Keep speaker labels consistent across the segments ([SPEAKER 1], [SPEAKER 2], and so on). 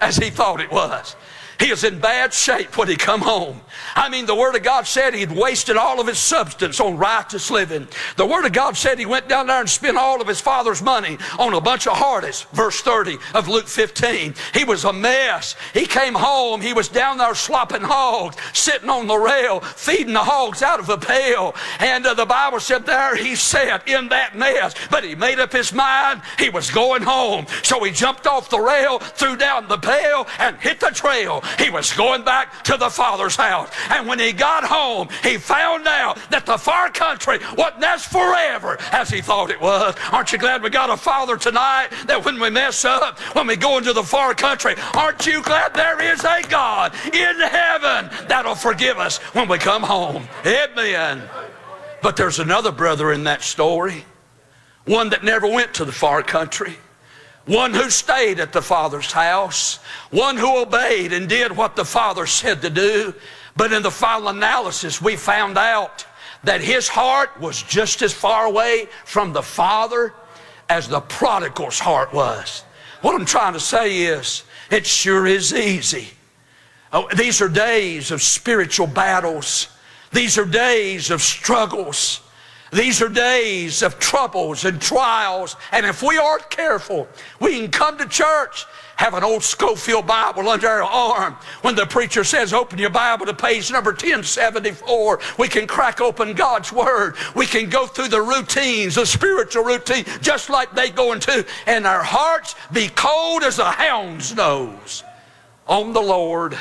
[SPEAKER 1] as he thought it was. He was in bad shape when he come home. I mean, the Word of God said he'd wasted all of his substance on righteous living. The Word of God said he went down there and spent all of his father's money on a bunch of harlots. Verse 30 of Luke 15. He was a mess. He came home. He was down there slopping hogs, sitting on the rail, feeding the hogs out of a pail. And the Bible said there he sat in that mess. But he made up his mind he was going home. So he jumped off the rail, threw down the pail, and hit the trail. He was going back to the Father's house. And when he got home, he found out that the far country wasn't as forever as he thought it was. Aren't you glad we got a Father tonight that when we mess up, when we go into the far country, aren't you glad there is a God in heaven that'll forgive us when we come home? Amen. But there's another brother in that story, one that never went to the far country. One who stayed at the Father's house. One who obeyed and did what the Father said to do. But in the final analysis, we found out that his heart was just as far away from the Father as the prodigal's heart was. What I'm trying to say is, it sure is easy. These are days of spiritual battles. These are days of struggles. These are days of troubles and trials. And if we aren't careful, we can come to church, have an old Scofield Bible under our arm. When the preacher says, open your Bible to page number 1074, we can crack open God's Word. We can go through the routines, the spiritual routine, just like they go into, and our hearts be cold as a hound's nose on the Lord,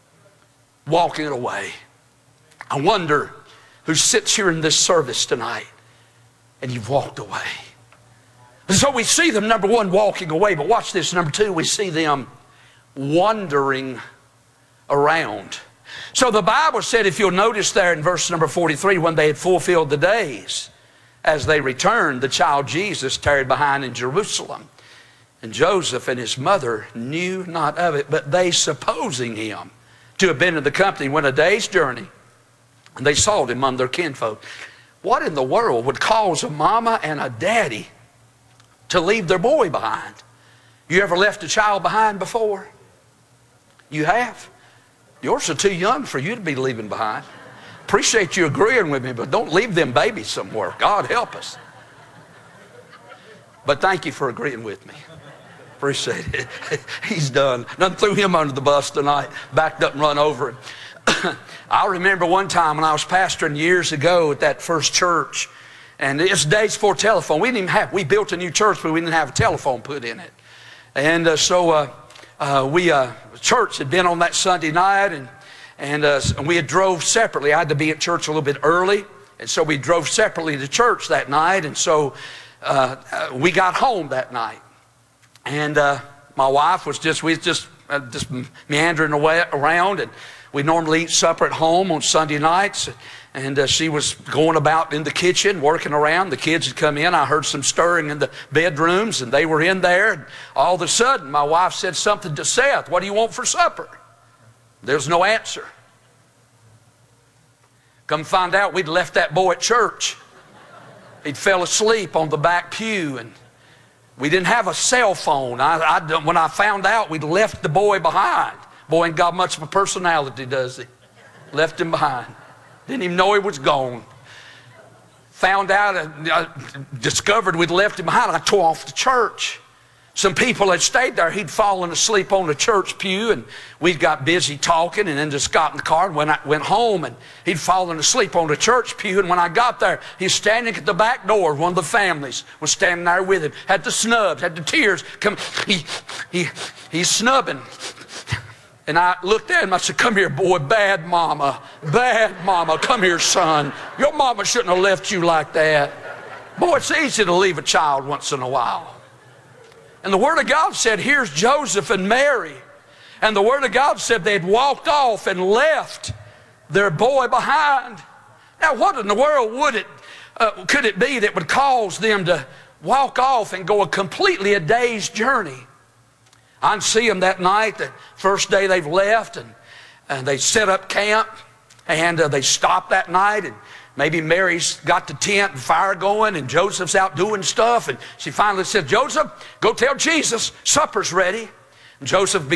[SPEAKER 1] walking away. I wonder who sits here in this service tonight and you've walked away. And so we see them, number one, walking away. But watch this, number two, we see them wandering around. So the Bible said, if you'll notice there in verse number 43, when they had fulfilled the days, as they returned, the child Jesus tarried behind in Jerusalem. And Joseph and his mother knew not of it, but they, supposing him to have been in the company, went a day's journey. And they sought him among their kinfolk. What in the world would cause a mama and a daddy to leave their boy behind? You ever left a child behind before? You have? Yours are too young for you to be leaving behind. Appreciate you agreeing with me, but don't leave them babies somewhere. God help us. But thank you for agreeing with me. Appreciate it. He's done. Done threw him under the bus tonight. Backed up and run over him. I remember one time when I was pastoring years ago at that first church, and it's days before telephone. We built a new church, but we didn't have a telephone put in it. And church had been on that Sunday night, and we had drove separately. I had to be at church a little bit early, and so we drove separately to church that night. And so we got home that night, and my wife was just meandering away around, and we normally eat supper at home on Sunday nights, and she was going about in the kitchen, working around. The kids had come in. I heard some stirring in the bedrooms, and they were in there. And all of a sudden, my wife said something to Seth. What do you want for supper? There's no answer. Come find out we'd left that boy at church. He'd fell asleep on the back pew, and we didn't have a cell phone. When I found out, we'd left the boy behind. Boy ain't got much of a personality, does he? Left him behind. Didn't even know he was gone. Found out, discovered we'd left him behind. I tore off to church. Some people had stayed there. He'd fallen asleep on the church pew, and we got busy talking, and then just got in the car and went home, and he'd fallen asleep on the church pew. And when I got there, he's standing at the back door. One of the families was standing there with him. Had the snubs, had the tears come. He's snubbing. And I looked at him, I said, come here, boy, bad mama, come here, son. Your mama shouldn't have left you like that. Boy, it's easy to leave a child once in a while. And the Word of God said, here's Joseph and Mary. And the Word of God said they'd walked off and left their boy behind. Now, what in the world could it be that would cause them to walk off and go a day's journey? I can see them that night, the first day they've left, and they set up camp, and they stopped that night, and maybe Mary's got the tent and fire going, and Joseph's out doing stuff, and she finally said, Joseph, go tell Jesus, supper's ready. And Joseph